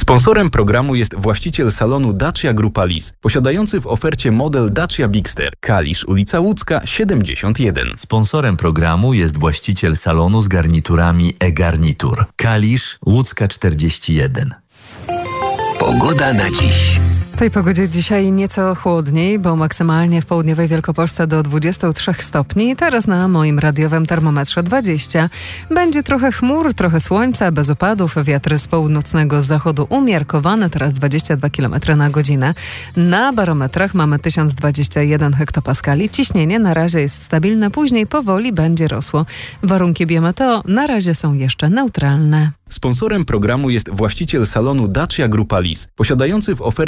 Sponsorem programu jest właściciel salonu Dacia Grupa Lis, posiadający w ofercie model Dacia Bigster, Kalisz, ulica Łódzka, 71. Sponsorem programu jest właściciel salonu z garniturami e-Garnitur, Kalisz, Łódzka 41. Pogoda na dziś. W tej pogodzie dzisiaj nieco chłodniej, bo maksymalnie w południowej Wielkopolsce do 23 stopni. Teraz na moim radiowym termometrze 20. Będzie trochę chmur, trochę słońca, bez opadów. Wiatry z północnego zachodu umiarkowane, teraz 22 km na godzinę. Na barometrach mamy 1021 hektopaskali. Ciśnienie na razie jest stabilne, później powoli będzie rosło. Warunki biometeo na razie są jeszcze neutralne. Sponsorem programu jest właściciel salonu Dacia Grupa Lis, posiadający w ofercie